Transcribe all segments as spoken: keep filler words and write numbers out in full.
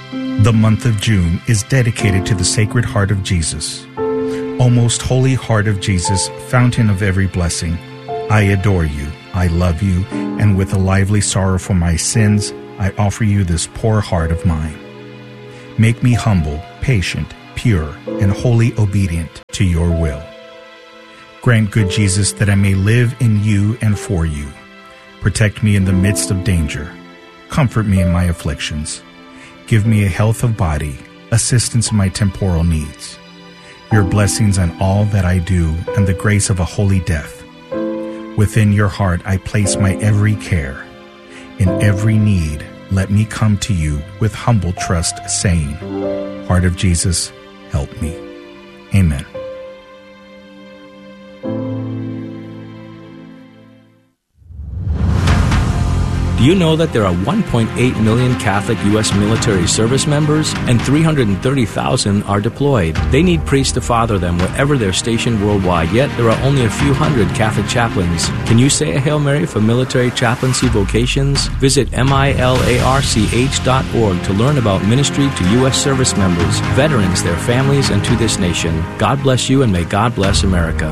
The month of June is dedicated to the Sacred Heart of Jesus. O most holy heart of Jesus, fountain of every blessing, I adore you, I love you, and with a lively sorrow for my sins, I offer you this poor heart of mine. Make me humble, patient, pure, and wholly obedient to your will. Grant, good Jesus, that I may live in you and for you. Protect me in the midst of danger. Comfort me in my afflictions. Give me a health of body, assistance in my temporal needs. Your blessings on all that I do, and the grace of a holy death. Within your heart I place my every care. In every need, let me come to you with humble trust, saying, Heart of Jesus, help me. Amen. Do you know that there are one point eight million Catholic U S military service members and three hundred thirty thousand are deployed? They need priests to father them wherever they're stationed worldwide, yet there are only a few hundred Catholic chaplains. Can you say a Hail Mary for military chaplaincy vocations? Visit milarch dot org to learn about ministry to U S service members, veterans, their families, and to this nation. God bless you, and may God bless America.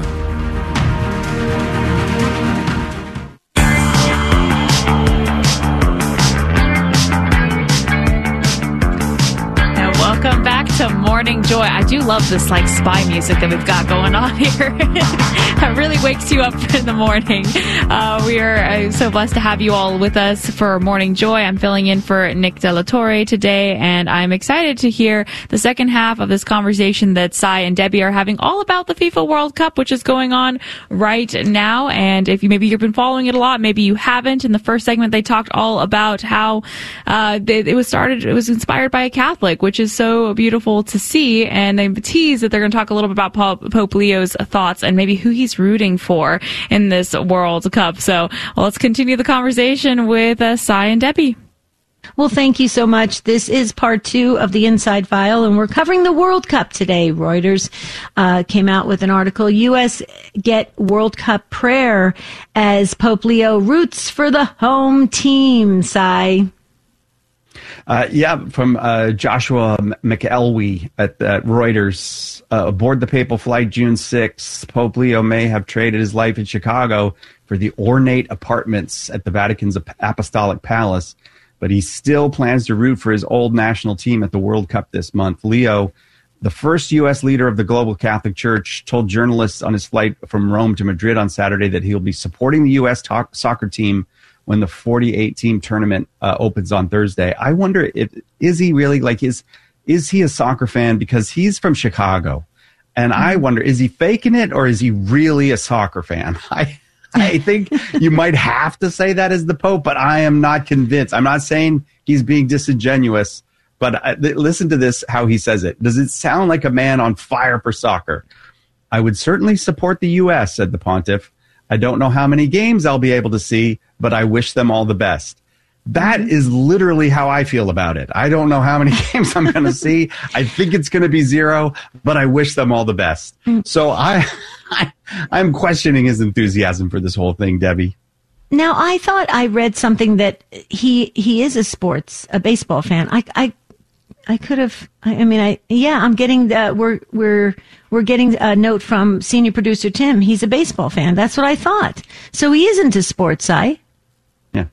Morning Joy. I do love this like spy music that we've got going on here. It really wakes you up in the morning. Uh, we are uh, so blessed to have you all with us for Morning Joy. I'm filling in for Nick De La Torre today, and I'm excited to hear the second half of this conversation that Cy and Debbie are having all about the FIFA World Cup, which is going on right now. And if you maybe you've been following it a lot, maybe you haven't. In the first segment, they talked all about how uh, they, it was started, it was inspired by a Catholic, which is so beautiful to see, and they tease that they're going to talk a little bit about Pope, Pope Leo's thoughts and maybe who he's rooting for in this World Cup. So well, let's continue the conversation with uh, Cy and Debbie. Well, thank you so much. This is part two of the Inside File, and we're covering the World Cup today. Reuters uh, came out with an article, U S get World Cup prayer as Pope Leo roots for the home team. Cy. Uh, yeah, from uh, Joshua McElwee at, at Reuters. Uh, aboard the papal flight June sixth, Pope Leo may have traded his life in Chicago for the ornate apartments at the Vatican's Apostolic Palace, but he still plans to root for his old national team at the World Cup this month. Leo, the first U S leader of the global Catholic Church, told journalists on his flight from Rome to Madrid on Saturday that he'll be supporting the U S talk- soccer team when the forty-eight team tournament uh, opens on Thursday. I wonder if, is he really like, is, is he a soccer fan? Because he's from Chicago. And I wonder, is he faking it or is he really a soccer fan? I, I think you might have to say that as the Pope, but I am not convinced. I'm not saying he's being disingenuous, but I, listen to this, how he says it. Does it sound like a man on fire for soccer? I would certainly support the U S, said the pontiff. I don't know how many games I'll be able to see, but I wish them all the best. That is literally how I feel about it. I don't know how many games I'm going to see. I think it's going to be zero, but I wish them all the best. So I, I, I'm questioning his enthusiasm for this whole thing, Debbie. Now, I thought I read something that he he is a sports, a baseball fan. I I, I could have. I, I mean, I yeah. I'm getting the, we're we're we're getting a note from senior producer Tim. He's a baseball fan. That's what I thought. So he is into sports, I. Yeah.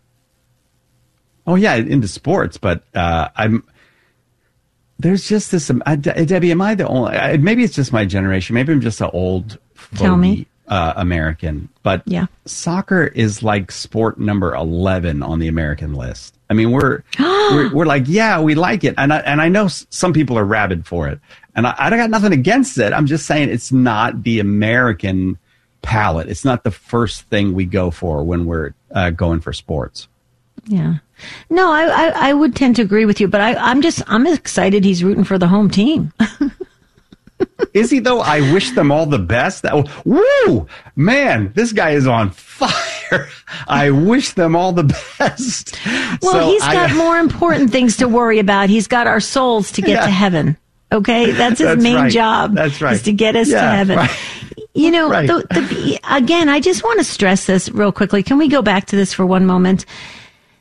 Oh yeah, into sports, but uh, I'm. There's just this. Um, uh, Debbie, am I the only? Uh, maybe it's just my generation. Maybe I'm just an old. Tell me. Uh, American, but yeah. Soccer is like sport number eleven on the American list. I mean, we're, we're we're like, yeah, we like it, and I, and I know some people are rabid for it, and I, I got nothing against it. I'm just saying it's not the American palate. It's not the first thing we go for when we're uh, going for sports. Yeah, no, I, I I would tend to agree with you, but I I'm just I'm excited he's rooting for the home team. Is he, though? I wish them all the best. That, woo! Man, this guy is on fire. I wish them all the best. Well, so he's got I, more important things to worry about. He's got our souls to get yeah. to heaven. Okay? That's his That's main right. job. That's right. Is to get us yeah, to heaven. Right. You know, right. the, the, again, I just want to stress this real quickly. Can we go back to this for one moment?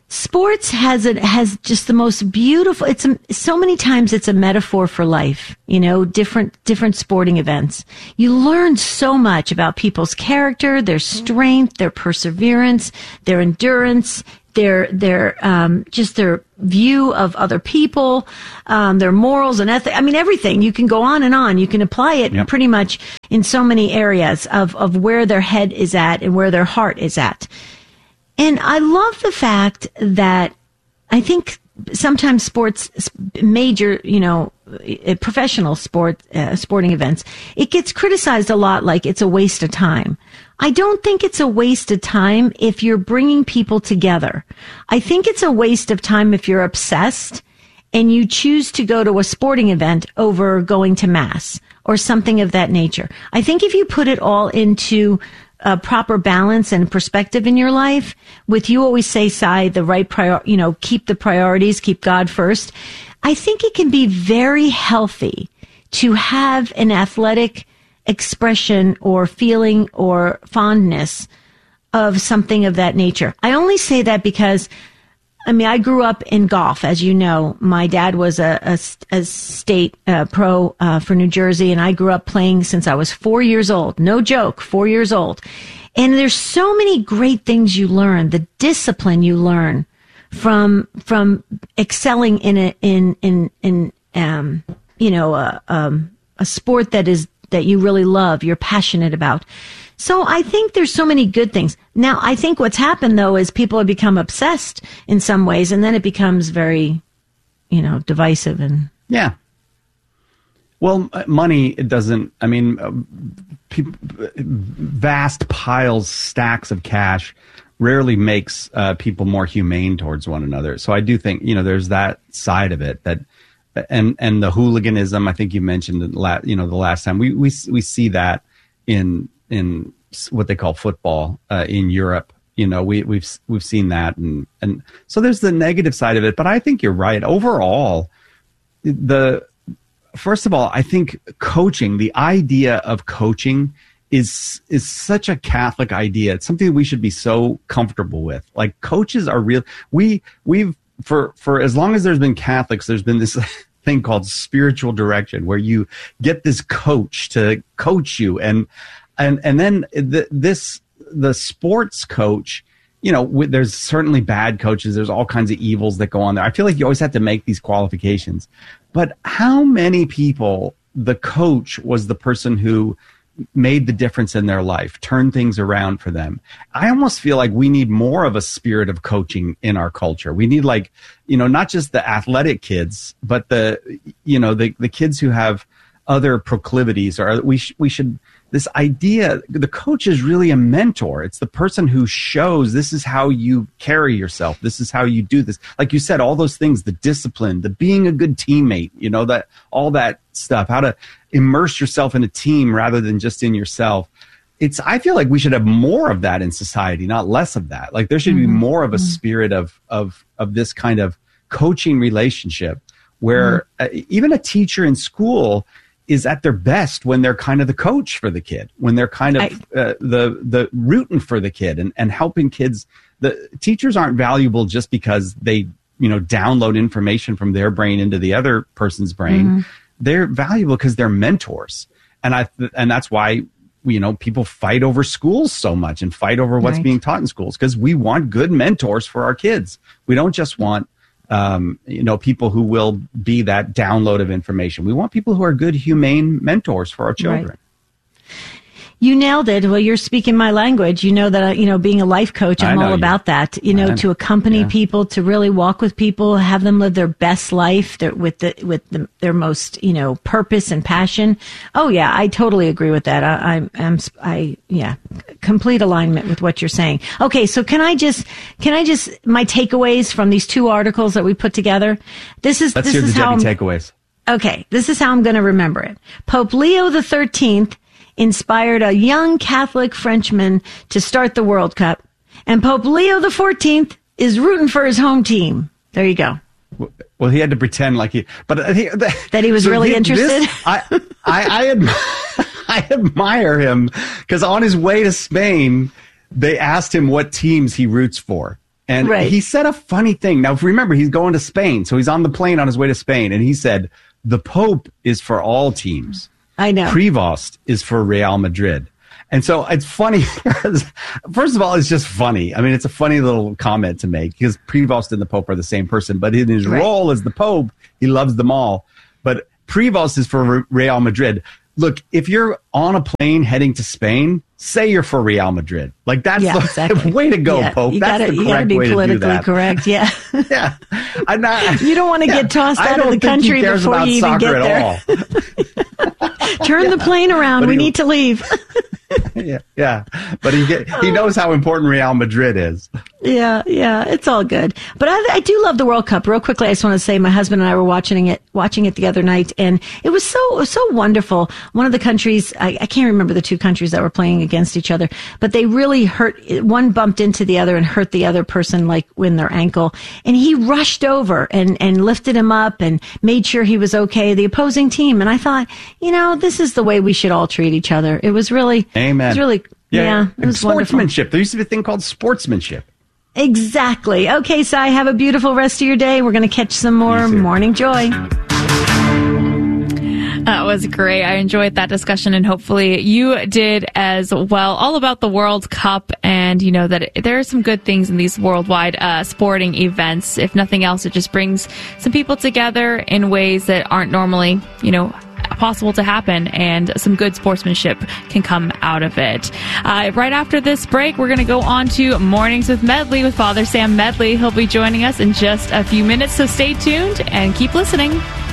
sports has it has just the most beautiful. It's a, so many times it's a metaphor for life. You know, different different sporting events. You learn so much about people's character, their strength, their perseverance, their endurance, their their um, just their view of other people, um, their morals and ethics. I mean, everything. You can go on and on. You can apply it yep. pretty much in so many areas of of where their head is at and where their heart is at. And I love the fact that I think sometimes sports, major, you know, professional sport, uh, sporting events, it gets criticized a lot like it's a waste of time. I don't think it's a waste of time if you're bringing people together. I think it's a waste of time if you're obsessed and you choose to go to a sporting event over going to mass or something of that nature. I think if you put it all into a proper balance and perspective in your life, with you always say, Cy, the right prior, you know, keep the priorities, keep God first. I think it can be very healthy to have an athletic expression or feeling or fondness of something of that nature. I only say that because, I mean, I grew up in golf, as you know. My dad was a, a, a state uh, pro uh, for New Jersey, and I grew up playing since I was four years old. No joke, four years old. And there's so many great things you learn, the discipline you learn from from excelling in a in in in um you know a um a sport that is that you really love, you're passionate about. So I think there's so many good things. Now, I think what's happened, though, is people have become obsessed in some ways, and then it becomes very, you know, divisive. And yeah. Well, money, it doesn't, I mean, uh, people, vast piles, stacks of cash rarely makes uh, people more humane towards one another. So I do think, you know, there's that side of it that, and and the hooliganism, I think you mentioned, the la- you know, the last time, we we we see that in in what they call football uh, in Europe. You know, we, we've we've seen that, and and so there's the negative side of it. But I think you're right. Overall, the first of all, I think coaching, the idea of coaching, is is such a Catholic idea. It's something we should be so comfortable with. Like, coaches are real. We we've for for as long as there's been Catholics, there's been this thing called spiritual direction, where you get this coach to coach you, and and and then the, this the sports coach. You know, w- there's certainly bad coaches. There's all kinds of evils that go on there. I feel like you always have to make these qualifications. But how many people, the coach was the person who made the difference in their life, turned things around for them? I almost feel like we need more of a spirit of coaching in our culture. We need, like, you know, not just the athletic kids, but the, you know, the, the kids who have other proclivities, or we sh- we should, this idea, the coach is really a mentor. It's the person who shows this is how you carry yourself. This is how you do this. Like you said, all those things, the discipline, the being a good teammate, you know, that all that stuff, how to immerse yourself in a team rather than just in yourself. It's, I feel like we should have more of that in society, not less of that. Like, there should mm-hmm. be more of a spirit of, of, of this kind of coaching relationship where mm-hmm. uh, even a teacher in school is at their best when they're kind of the coach for the kid, when they're kind of I, uh, the the rooting for the kid and, and helping kids. The teachers aren't valuable just because they, you know, download information from their brain into the other person's brain. Mm-hmm. They're valuable because they're mentors. And I and that's why, you know, people fight over schools so much and fight over what's right. being taught in schools, because we want good mentors for our kids. We don't just want Um, you know, people who will be that download of information. We want people who are good, humane mentors for our children. Right. You nailed it. Well, you're speaking my language. You know that, uh, you know, being a life coach, I'm all about you. that, you know, I, to accompany yeah. people, to really walk with people, have them live their best life their, with the, with the, their most, you know, purpose and passion. Oh yeah, I totally agree with that. I, I'm, I'm, I, yeah, complete alignment with what you're saying. Okay. So can I just, can I just, my takeaways from these two articles that we put together? This is, Let's this hear is the how Debbie takeaways. Okay. This is how I'm going to remember it. Pope Leo the thirteenth inspired a young Catholic Frenchman to start the World Cup. And Pope Leo the fourteenth is rooting for his home team. There you go. Well, he had to pretend like he, but he, that he was so really he, interested. This, I, I, I, admire, I admire him, because on his way to Spain, they asked him what teams he roots for. And right. he said a funny thing. Now, if you remember, he's going to Spain. So he's on the plane on his way to Spain. And he said, the Pope is for all teams. I know. Prevost is for Real Madrid. And so it's funny because, first of all, it's just funny. I mean, it's a funny little comment to make because Prevost and the Pope are the same person. But in his right. role as the Pope, he loves them all. But Prevost is for Real Madrid. Look, if you're on a plane heading to Spain, say you're for Real Madrid. Like, that's yeah, the exactly. way to go, yeah, Pope. You That's gotta, the you correct be way to do politically that. correct, yeah. yeah. I'm not, you don't want to yeah, get tossed I out of the country before you even get there. Turn yeah. the plane around. But we he, need to leave. yeah, yeah. But he get, he knows how important Real Madrid is. Yeah, yeah, it's all good. But I, I do love the World Cup. Real quickly, I just want to say my husband and I were watching it, watching it the other night, and it was so, it was so wonderful. One of the countries, I, I can't remember the two countries that were playing against each other, but they really hurt. One bumped into the other and hurt the other person, like in their ankle, and he rushed over and and lifted him up and made sure he was okay. The opposing team, and I thought, you know, this is the way we should all treat each other. It was really, Amen. It was really, yeah, yeah it was sportsmanship. Wonderful. There used to be a thing called sportsmanship. Exactly. Okay, Cy, have a beautiful rest of your day. We're going to catch some more Morning Joy. That was great. I enjoyed that discussion, and hopefully you did as well. All about the World Cup, and you know that there are some good things in these worldwide uh, sporting events. If nothing else, it just brings some people together in ways that aren't normally, you know, possible to happen, and some good sportsmanship can come out of it. Uh, right after this break, we're going to go on to Mornings with Medley with Father Sam Medley. He'll be joining us in just a few minutes, so stay tuned and keep listening.